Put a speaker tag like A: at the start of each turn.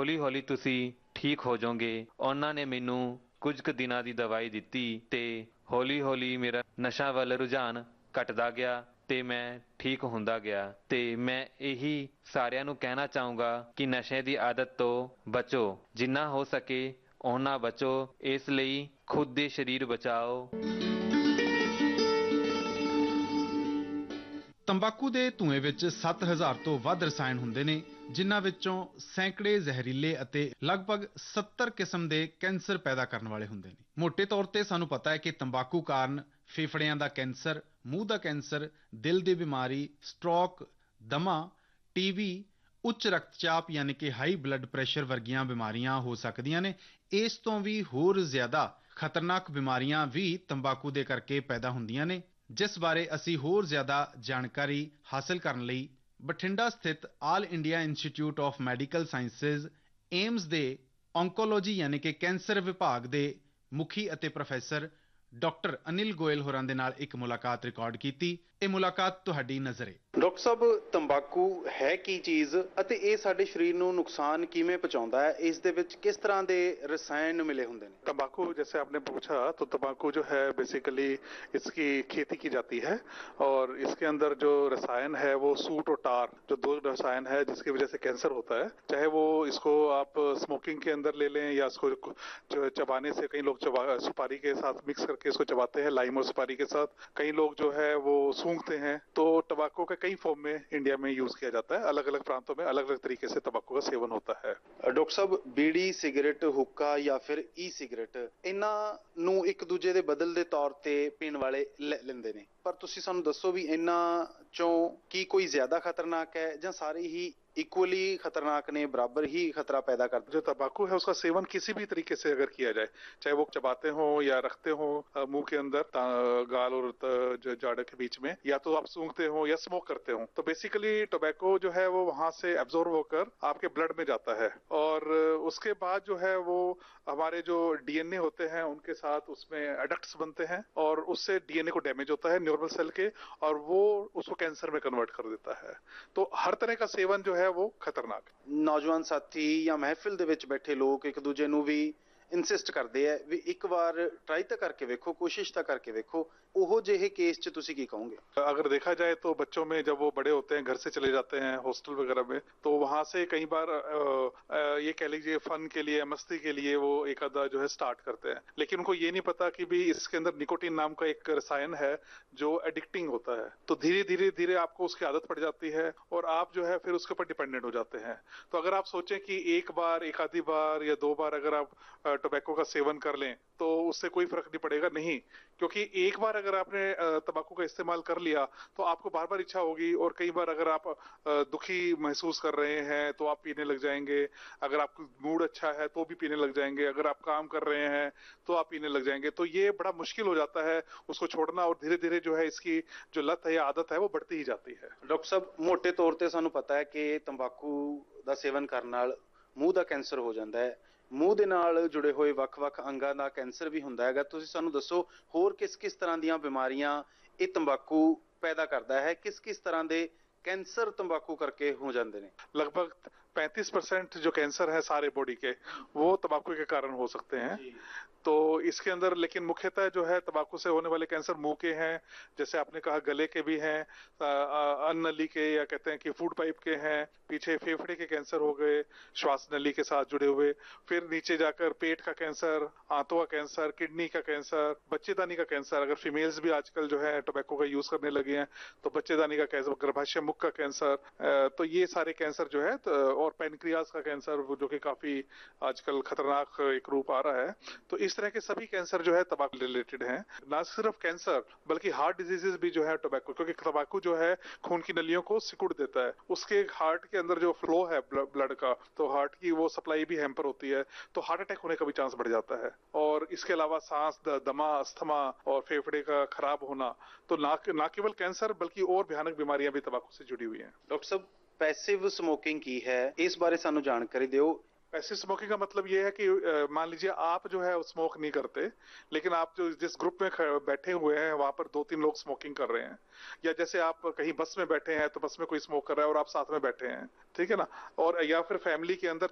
A: ਹੌਲੀ-ਹੌਲੀ ਤੁਸੀਂ ਠੀਕ ਹੋ ਜਾਓਗੇ। ਉਹਨਾਂ ਨੇ ਮੈਨੂੰ ਕੁਝ ਕੁ ਦਿਨਾਂ ਦੀ ਦਵਾਈ ਦਿੱਤੀ ਤੇ ਹੌਲੀ-ਹੌਲੀ ਮੇਰਾ ਨਸ਼ਾ ਵੱਲ ਰੁਝਾਨ ਘਟਦਾ ਗਿਆ ਤੇ ਮੈਂ ਠੀਕ ਹੁੰਦਾ ਗਿਆ। ਤੇ ਮੈਂ ਇਹੀ ਸਾਰਿਆਂ ਨੂੰ ਕਹਿਣਾ ਚਾਹੂੰਗਾ ਕਿ ਨਸ਼ੇ ਦੀ ਆਦਤ ਤੋਂ ਬਚੋ, ਜਿੰਨਾ ਹੋ ਸਕੇ ਓਨਾ ਬਚੋ। ਇਸ ਲਈ ਖੁਦ ਦੇ ਸਰੀਰ ਬਚਾਓ।
B: ਤੰਬਾਕੂ ਦੇ ਧੂਏ ਵਿੱਚ 7000 ਤੋਂ ਵੱਧ ਰਸਾਇਣ ਹੁੰਦੇ ਨੇ, ਜਿਨ੍ਹਾਂ ਵਿੱਚੋਂ ਸੈਂਕੜੇ ਜ਼ਹਿਰੀਲੇ ਅਤੇ ਲਗਭਗ 70 ਕਿਸਮ ਦੇ ਕੈਂਸਰ ਪੈਦਾ ਕਰਨ ਵਾਲੇ ਹੁੰਦੇ ਨੇ। ਮੋਟੇ ਤੌਰ ਤੇ ਸਾਨੂੰ ਪਤਾ ਹੈ ਕਿ ਤੰਬਾਕੂ ਕਾਰਨ ਫੇਫੜਿਆਂ ਦਾ ਕੈਂਸਰ, ਮੂੰਹ ਦਾ ਕੈਂਸਰ, ਦਿਲ ਦੀ ਬਿਮਾਰੀ, ਸਟ੍ਰੋਕ, ਦਮਾ, ਟੀਬੀ, ਉੱਚ ਰਕਤਚਾਪ ਯਾਨੀ ਕਿ ਹਾਈ ਬਲੱਡ ਪ੍ਰੈਸ਼ਰ ਵਰਗੀਆਂ ਬਿਮਾਰੀਆਂ ਹੋ ਸਕਦੀਆਂ ਨੇ। ਇਸ ਤੋਂ ਵੀ ਹੋਰ ਜ਼ਿਆਦਾ ਖਤਰਨਾਕ ਬਿਮਾਰੀਆਂ ਵੀ ਤੰਬਾਕੂ ਦੇ ਕਰਕੇ ਪੈਦਾ ਹੁੰਦੀਆਂ ਨੇ, ਜਿਸ ਬਾਰੇ ਅਸੀਂ ਹੋਰ ਜ਼ਿਆਦਾ ਜਾਣਕਾਰੀ ਹਾਸਲ ਕਰਨ ਲਈ ਬਠਿੰਡਾ ਸਥਿਤ all India institute of medical sciences AIIMS ਦੇ ਔਂਕੋਲੋਜੀ ਯਾਨੀ ਕਿ ਕੈਂਸਰ ਵਿਭਾਗ ਦੇ ਮੁਖੀ ਅਤੇ ਪ੍ਰੋਫੈਸਰ ਡਾਕਟਰ ਅਨਿਲ ਗੋਇਲ ਹੋਰਾਂ ਦੇ ਨਾਲ ਇੱਕ ਮੁਲਾਕਾਤ ਰਿਕਾਰਡ ਕੀਤੀ। ਇਹ ਮੁਲਾਕਾਤ ਤੁਹਾਡੀ ਨਜ਼ਰੇ।
C: ਡਾਕਟਰ ਸਾਹਿਬ, ਤੰਬਾਕੂ ਹੈ ਕੀ ਚੀਜ਼ ਅਤੇ ਇਹ ਸਾਡੇ ਸਰੀਰ ਨੂੰ नुकसान ਕਿਵੇਂ पहुंचाता है? इस दे विच किस तरह के रसायन मिले होंगे?
D: तंबाकू, जैसे आपने पूछा, तो तंबाकू जो है बेसिकली इसकी खेती की जाती है और इसके अंदर जो रसायन है वो सूट और टार, जो दो रसायन है जिसकी वजह से कैंसर होता है। चाहे वो इसको आप स्मोकिंग के अंदर ले लें या इसको जो चबाने से, कई लोग सुपारी के साथ मिक्स करके इसको चबाते हैं, लाइम और सुपारी के साथ। कई लोग जो है वो सूंघते हैं। तो तंबाकू का कई फॉर्म में इंडिया में यूज किया जाता है। अलग अलग प्रांतों में अलग अलग तरीके से तंबाकू का सेवन होता है।
C: डॉक्टर साहब, बीड़ी, सिगरेट, हुक्का या फिर ई सिगरेट, इन्हां नूं एक दूजे दे बदल दे तौर ते पीण वाले लेंदे ने, पर तुसीं सानूं दस्सो भी इन्हां चों की कोई ज्यादा खतरनाक है जां सारे ही इक्वली खतरनाक ने, बराबर ही खतरा पैदा करते?
D: जो तंबाकू है उसका सेवन किसी भी तरीके से अगर किया जाए, चाहे वो चबाते हो या रखते हो मुंह के अंदर, गाल और जाड़े के बीच में, या तो आप सूंघते हो या स्मोक करते हो, तो बेसिकली टोबैको जो है वो वहां से एब्जॉर्ब होकर आपके ब्लड में जाता है और उसके बाद जो है वो हमारे जो डीएनए होते हैं उनके साथ उसमें एडक्ट्स बनते हैं और उससे डीएनए को डैमेज होता है न्यूरल सेल के, और वो उसको कैंसर में कन्वर्ट कर देता है। तो हर तरह का सेवन जो है वो खतरनाक है।
C: नौजवान साथी या महफिल दे विच बैठे लोग एक दूजे नूं भी इंसिस्ट करते हैं भी एक बार ट्राई तो करके वेखो, कोशिश तो करके वेखो, ओहो जेहे केस च तुसी की कहोगे?
D: अगर देखा जाए तो बच्चों में जब वो बड़े होते हैं, घर से चले जाते हैं हॉस्टल वगैरह में, तो वहां से कई बार ये कह लीजिए फन के लिए, मस्ती के लिए वो एक आधा जो है स्टार्ट करते हैं, लेकिन उनको ये नहीं पता कि भी इसके अंदर निकोटीन नाम का एक रसायन है जो एडिक्टिंग होता है। तो धीरे धीरे धीरे आपको उसकी आदत पड़ जाती है और आप जो है फिर उसके ऊपर डिपेंडेंट हो जाते हैं। तो अगर आप सोचें कि एक बार, एक आधी बार या दो बार अगर आप टोबैको का सेवन कर लें तो उससे कोई फर्क नहीं पड़ेगा, नहीं, क्योंकि एक बार अगर आपने तंबाकू का इस्तेमाल कर लिया तो आपको बार बार इच्छा होगी, और कई बार अगर आप दुखी महसूस कर रहे हैं तो आप पीने लग जाएंगे, अगर आपका मूड अच्छा है तो भी पीने लग जाएंगे, अगर आप काम कर रहे हैं तो आप पीने लग जाएंगे। तो ये बड़ा मुश्किल हो जाता है उसको छोड़ना, और धीरे धीरे जो है इसकी जो लत है या आदत है वो बढ़ती ही जाती है।
C: डॉक्टर साहब, मोटे तौर पर सानू पता है कि तंबाकू का सेवन करने नाल मूँह का कैंसर हो जाता है, मूँह दे नाल जुड़े हुए ਵੱਖ-ਵੱਖ अंगां ਦਾ कैंसर भी ਹੁੰਦਾ ਹੈਗਾ। ਤੁਸੀਂ ਸਾਨੂੰ ਦੱਸੋ ਹੋਰ किस तरह ਦੀਆਂ ਬਿਮਾਰੀਆਂ ਇਹ ਤੰਬਾਕੂ पैदा करता है, किस तरह ਦੇ कैंसर तंबाकू करके हो जाते हैं?
D: लगभग 35% जो कैंसर है सारे बॉडी के, वो तंबाकू के कारण हो सकते हैं। तो इसके अंदर लेकिन मुख्यतः जो है तंबाकू से होने वाले कैंसर मुंह के हैं, जैसे आपने कहा गले के भी हैं, अन्न नली के या कहते हैं कि फूड पाइप के हैं, पीछे फेफड़े के कैंसर हो गए श्वास नली के साथ जुड़े हुए, फिर नीचे जाकर पेट का कैंसर, आंतों का कैंसर, किडनी का कैंसर, बच्चेदानी का कैंसर। अगर फीमेल्स भी आजकल जो है टोबैको का यूज करने लगे हैं तो बच्चेदानी का कैंसर, गर्भाशय मुख का कैंसर, तो ये सारे कैंसर जो है, और पेनक्रियाज का कैंसर जो कि काफी आजकल खतरनाक एक रूप आ रहा है। तो इस तरह के सभी कैंसर जो है तंबाकू रिलेटेड हैं। ना सिर्फ कैंसर बल्कि हार्ट डिजीजेस भी जो है टोबैको, क्योंकि तंबाकू जो है खून की नलियों को सिकुड़ देता है, उसके हार्ट के अंदर जो फ्लो है ब्लड का, तो हार्ट की वो सप्लाई भी हैम्पर होती है, तो हार्ट अटैक होने का भी चांस बढ़ जाता है। और इसके अलावा सांस, दमा, अस्थमा और फेफड़े का खराब होना, तो ना केवल कैंसर बल्कि और भयानक बीमारियां भी तंबाकू से जुड़ी हुई हैं।
C: डॉक्टर साहब, पैसिव स्मोकिंग की है, इस बारे सानू जानकारी दियो।
D: पैसिव स्मोकिंग का मतलब ये है कि मान लीजिए आप जो है स्मोक नहीं करते, लेकिन आप जो जिस ग्रुप में बैठे हुए हैं वहां पर 2-3 लोग स्मोकिंग कर रहे हैं, या जैसे आप कहीं बस में बैठे हैं तो बस में कोई स्मोक कर रहा है और आप साथ में बैठे हैं, ठीक है ना, और या फिर फैमिली के अंदर